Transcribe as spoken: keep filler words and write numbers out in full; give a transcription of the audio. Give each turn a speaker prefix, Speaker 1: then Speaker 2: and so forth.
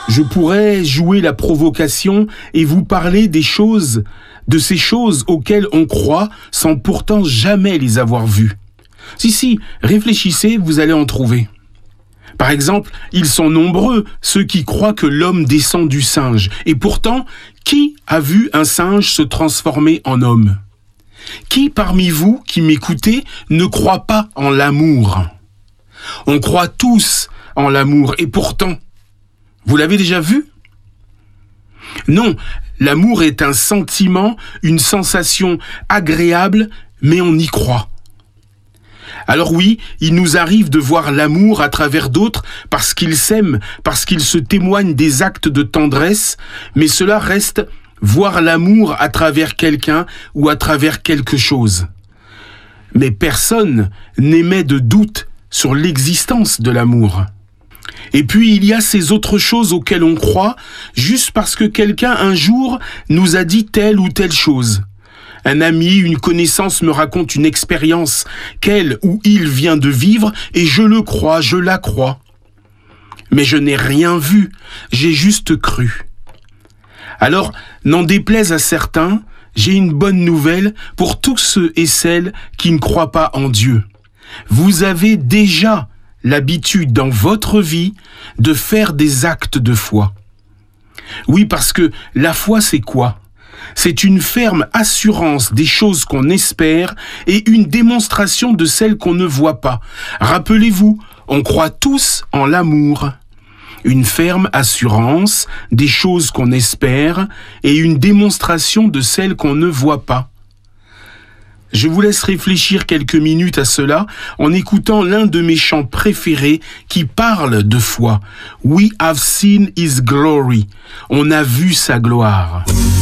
Speaker 1: je pourrais jouer la provocation et vous parler des choses, de ces choses auxquelles on croit sans pourtant jamais les avoir vues. Si, si, réfléchissez, vous allez en trouver. Par exemple, ils sont nombreux, ceux qui croient que l'homme descend du singe. Et pourtant, qui a vu un singe se transformer en homme ? Qui parmi vous qui m'écoutez ne croit pas en l'amour ? On croit tous en l'amour, et pourtant, vous l'avez déjà vu ? Non, l'amour est un sentiment, une sensation agréable, mais on y croit. Alors oui, il nous arrive de voir l'amour à travers d'autres parce qu'ils s'aiment, parce qu'ils se témoignent des actes de tendresse, mais cela reste voir l'amour à travers quelqu'un ou à travers quelque chose. Mais personne n'émet de doute sur l'existence de l'amour. Et puis il y a ces autres choses auxquelles on croit juste parce que quelqu'un un jour nous a dit telle ou telle chose. Un ami, une connaissance me raconte une expérience qu'elle ou il vient de vivre et je le crois, je la crois. Mais je n'ai rien vu, j'ai juste cru. Alors, n'en déplaise à certains, j'ai une bonne nouvelle pour tous ceux et celles qui ne croient pas en Dieu. Vous avez déjà l'habitude dans votre vie de faire des actes de foi. Oui, parce que la foi, c'est quoi ? C'est une ferme assurance des choses qu'on espère et une démonstration de celles qu'on ne voit pas. Rappelez-vous, on croit tous en l'amour. Une ferme assurance des choses qu'on espère et une démonstration de celles qu'on ne voit pas. Je vous laisse réfléchir quelques minutes à cela en écoutant l'un de mes chants préférés qui parle de foi. We have seen his glory. On a vu sa gloire.